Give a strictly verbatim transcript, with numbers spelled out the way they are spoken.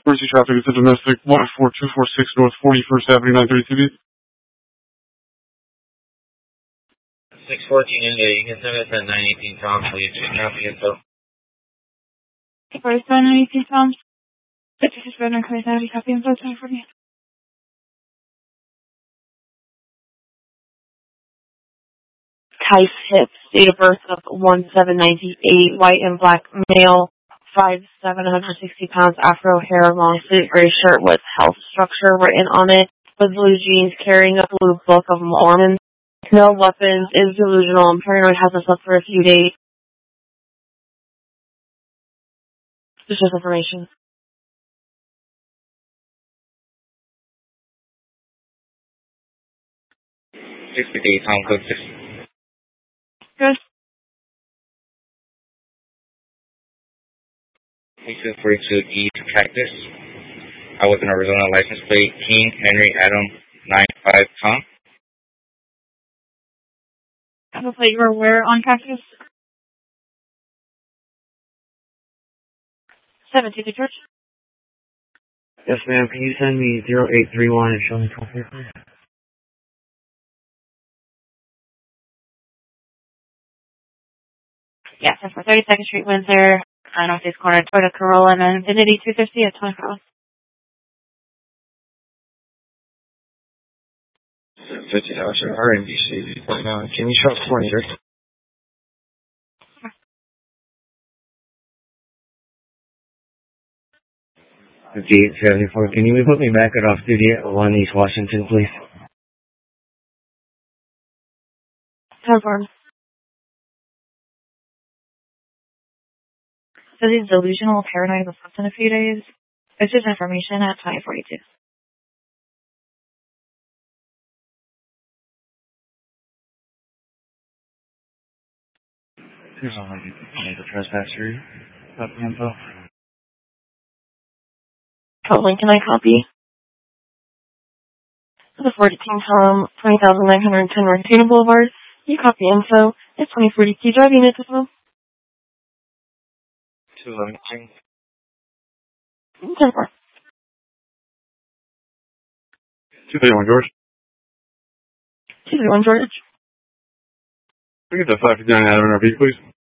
Emergency traffic is a domestic one four two four six North forty-first Avenue, nine thirty-two B. six fourteen India, you can send us at nine eighteen Tom, please. Traffic info. First nine eighteen Tom. This is Brenner, can I have you copy info time for me? Tice Hips, date of birth of one seven ninety-eight, white and black male, five seven, one hundred sixty pounds, afro hair, long sleeve gray shirt with health structure written on it, with blue jeans, carrying a blue book of Mormon. No weapons, is delusional, and paranoid, hasn't slept for a few days. This is information. sixty-eight Tom, code six. Good. two forty-two East Cactus. I was an Arizona license plate. King Henry Adam nine five Tom. Have a plate you were where on Cactus? seven to the church. Yes, ma'am. Can you send me zero eight three one and show me twelve here, please? Yes, that's for thirty-second Street, Windsor, uh, Northeast corner, Toyota Corolla, and Infiniti two fifty at twenty-four. fifty dollars R M B C right now. Can you show up for me, sir? fifty-eight seventy-four. Can you put me back at off duty at one East Washington, please? Confirm. So he's delusional, paranoid, was slept in a few days. It's just information at twenty forty-two. Here's all I need. The trespasser. Copy info. Oh, when can I copy? The fourteen Tom, twenty thousand nine hundred ten Rectina Boulevard. You copy info. It's twenty forty-two. Driving it to phone. two eleven King. ten four. two thirty-one George. two thirty-one George. We get the five fifty-nine Adam R V, please.